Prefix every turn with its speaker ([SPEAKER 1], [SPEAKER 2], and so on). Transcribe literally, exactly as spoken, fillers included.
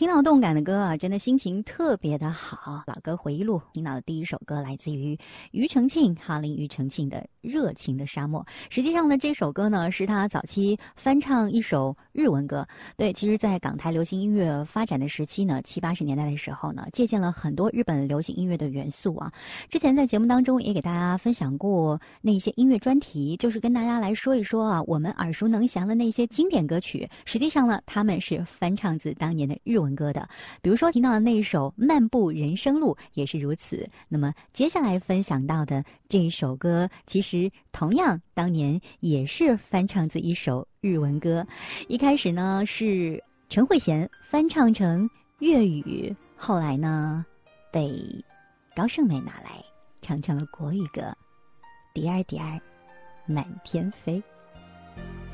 [SPEAKER 1] 听到动感的歌啊，真的心情特别的好。老歌回忆录听到的第一首歌来自于庾澄庆，哈林庾澄庆的《热情的沙漠》。实际上呢，这首歌呢是他早期翻唱一首日文歌。对，其实，在港台流行音乐发展的时期呢，七八十年代的时候呢，借鉴了很多日本流行音乐的元素啊。之前在节目当中也给大家分享过那些音乐专题，就是跟大家来说一说啊，我们耳熟能详的那些经典歌曲，实际上呢，他们是翻唱自当年的日文歌的。比如说提到的那一首《漫步人生路》也是如此。那么接下来分享到的这一首歌，其实同样当年也是翻唱自一首日文歌。一开始呢是陈慧娴翻唱成粤语，后来呢被高胜美拿来唱成了国语歌《蝶儿蝶儿满天飞》。